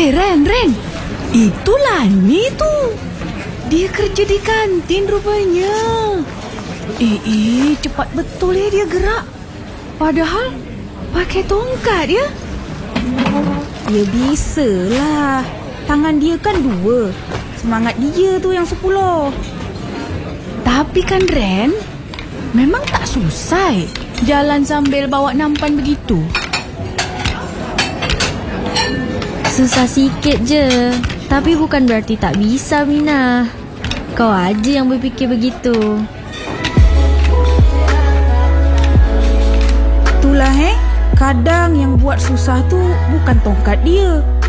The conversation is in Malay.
Ren. Itulah ni tu. Dia kerja di kantin rupanya. Cepat betul dia gerak. Padahal pakai tongkat dia. Ya bisalah. Tangan dia kan 2. Semangat dia tu yang 10. Tapi kan Ren, memang tak susah jalan sambil bawa nampan begitu. Susah sikit je. Tapi bukan berarti tak bisa, Mina. Kau aja yang berfikir begitu. Itulah kadang yang buat susah tu bukan tongkat dia,